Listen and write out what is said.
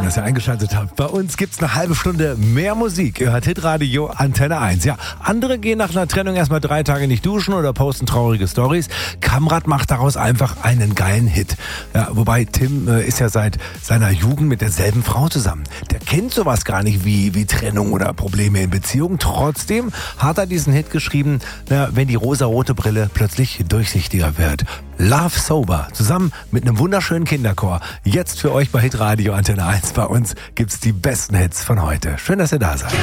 dass ihr eingeschaltet habt. Bei uns gibt's eine halbe Stunde mehr Musik. Ihr hört Hitradio Antenne 1. Ja, andere gehen nach einer Trennung erstmal 3 Tage nicht duschen oder posten traurige Stories. Kamrat macht daraus einfach einen geilen Hit. Ja, wobei Tim ist ja seit seiner Jugend mit derselben Frau zusammen. Der kennt sowas gar nicht wie Trennung oder Probleme in Beziehung. Trotzdem hat er diesen Hit geschrieben, wenn die rosarote Brille plötzlich durchsichtiger wird. Love Sober, zusammen mit einem wunderschönen Kinderchor. Jetzt für euch bei Hitradio Antenne 1. Bei uns gibt's die besten Hits von heute. Schön, dass ihr da seid.